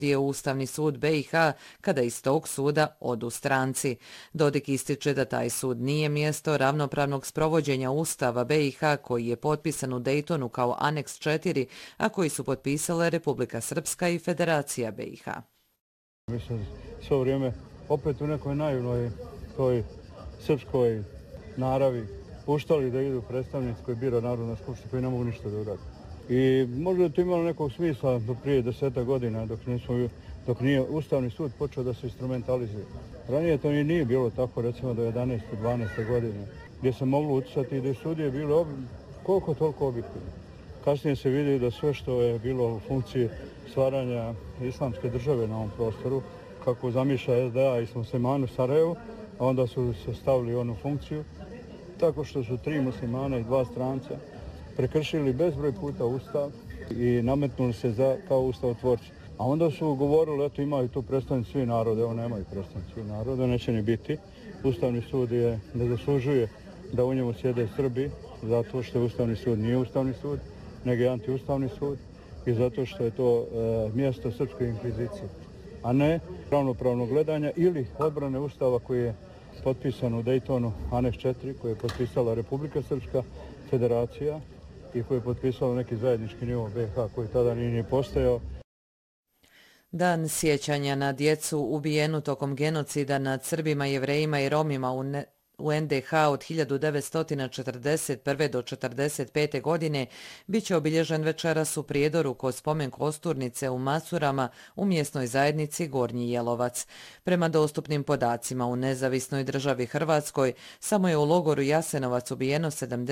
je Ustavni sud BiH kada iz tog suda odu stranci. Dodik ističe da taj sud nije mjesto ravnopravnog sprovođenja Ustava BiH koji je potpisan u Dejtonu kao aneks 4, a koji su potpisale Republika Srpska i Federacija BiH. Mi smo svo vrijeme opet u nekoj naivnoj toj srpskoj naravi puštali da idu predstavnici koji bira Narodna skupština koji ne mogu ništa da urade. I možda je to imalo nekog smisla do prije 10 godina dok nije Ustavni sud počeo da se instrumentalizuje. Ranije to nije bilo tako, recimo do 11. 12. godine, gdje se moglo uticati i gdje sudije bilo koliko toliko objektivno. Kasnije se vidi da sve što je bilo u funkciji stvaranja islamske države na ovom prostoru, kako zamišlja SDA i muslimani u Sarajevu, a onda su se stavili u onu funkciju, tako što su 3 muslimana i 2 stranca prekršili bezbroj puta Ustav i nametnuli se kao ustavotvorci. A onda su govorili, eto imaju tu predstavnici svi narode, evo nemaju predstavnici svi narode, neće ni biti. Ustavni sud ne zaslužuje da u njemu sjede Srbi, zato što Ustavni sud nije Ustavni sud, nego je antiustavni sud i zato što je to mjesto srpske inkvizicije, a ne ravnopravnog gledanja ili odbrane Ustava koji je potpisan u Dejtonu, aneks 4, koji je potpisala Republika Srpska, Federacija i koji je potpisala neki zajednički nivo BiH koji tada nije ni postojao. Dan sjećanja na djecu ubijenu tokom genocida nad Srbima, Jevrejima i Romima u NDH od 1941. do 1945. godine biće obilježen večeras u Prijedoru kod spomen kosturnice u Macurama u mjesnoj zajednici Gornji Jelovac. Prema dostupnim podacima u nezavisnoj državi Hrvatskoj samo je u logoru Jasenovac ubijeno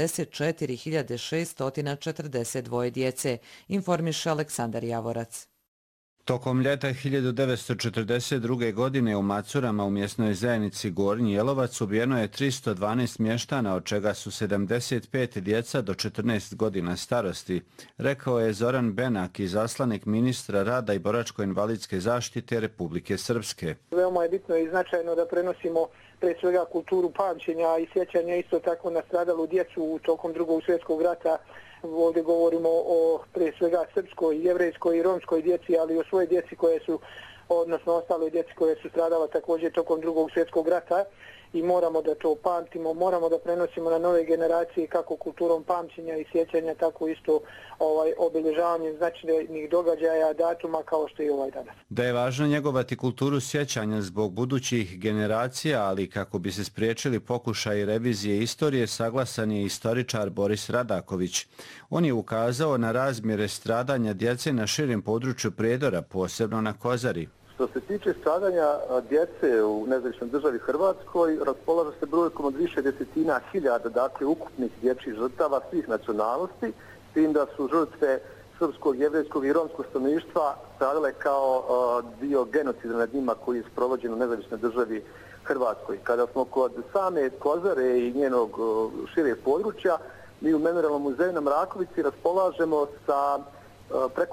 74.642 djece, informiše Aleksandar Javorac. Tokom ljeta 1942. godine u Macurama u mjesnoj zajednici Gornji Jelovac ubijeno je 312 mještana, od čega su 75 djeca do 14 godina starosti, rekao je Zoran Benak, izaslanik ministra rada i boračko-invalidske zaštite Republike Srpske. Veoma je bitno i značajno da prenosimo pre svega kulturu pamćenja i sjećanja isto tako na stradalu djecu u tokom Drugog svjetskog rata. Ovdje govorimo o prije svega srpskoj, jevrejskoj i romskoj djeci, ali i o svojoj djeci odnosno ostaloj djeci koje su stradala također tokom Drugog svjetskog rata i moramo da to pamtimo, moramo da prenosimo na nove generacije kako kulturom pamćenja i sjećanja, tako isto obilježavanjem značajnih događaja, datuma kao što je ovaj danas. Da je važno njegovati kulturu sjećanja zbog budućih generacija, ali kako bi se spriječili pokušaj revizije istorije, saglasan je istoričar Boris Radaković. On je ukazao na razmjere stradanja djece na širem području Prijedora, posebno na Kozari. Što se tiče stradanja djece u nezavisnoj državi Hrvatskoj, raspolaže se brojkom od više desetina hiljada, dakle, ukupnih dječjih žrtava svih nacionalnosti, s tim da su žrtve srpskog, jevrejskog i romskog stanovništva stradale kao dio genocida nad njima koji je sprovođen u nezavisnoj državi Hrvatskoj. Kada smo kod same Kozare i njenog šireg područja, mi u Memorijalnom muzeju na Mrakovici raspolažemo sa preko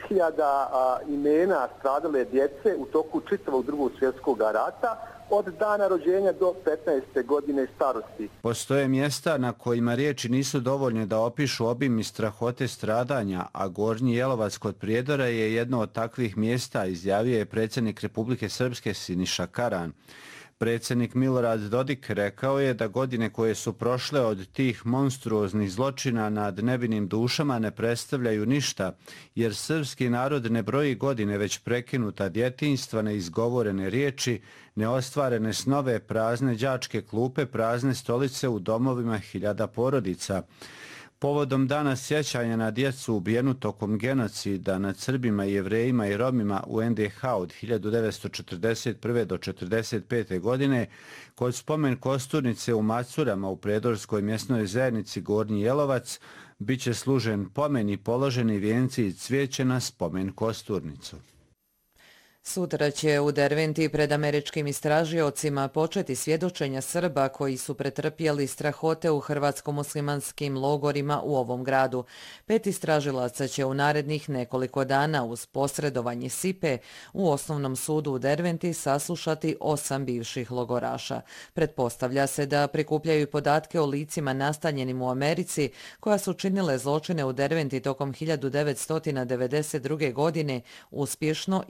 13.000 imena stradale djece u toku čitavog Drugog svjetskog rata od dana rođenja do 15. godine starosti. Postoje mjesta na kojima riječi nisu dovoljne da opišu obim i strahote stradanja, a Gornji Jelovac kod Prijedora je jedno od takvih mjesta, izjavio je predsjednik Republike Srpske Siniša Karan. Predsjednik Milorad Dodik rekao je da godine koje su prošle od tih monstruoznih zločina nad nevinim dušama ne predstavljaju ništa, jer srpski narod ne broji godine već prekinuta djetinjstva, neizgovorene riječi, neostvarene snove, prazne đačke klupe, prazne stolice u domovima hiljada porodica. Povodom dana sjećanja na djecu ubijenu tokom genocida nad Srbima, Jevrejima i Romima u NDH od 1941. do 1945. godine, kod spomen kosturnice u Macurama u Prijedorskoj mjesnoj zajednici Gornji Jelovac, bit će služen pomen i položeni vijenci i cvijeće na spomen kosturnicu. Sutra će u Derventi pred američkim istražiocima početi svjedočenja Srba koji su pretrpjeli strahote u hrvatsko-muslimanskim logorima u ovom gradu. 5 istražilaca će u narednih nekoliko dana uz posredovanje SIPE u Osnovnom sudu u Derventi saslušati 8 bivših logoraša. Pretpostavlja se da prikupljaju podatke o licima nastanjenim u Americi koja su činile zločine u Derventi tokom 1992. godine uspješno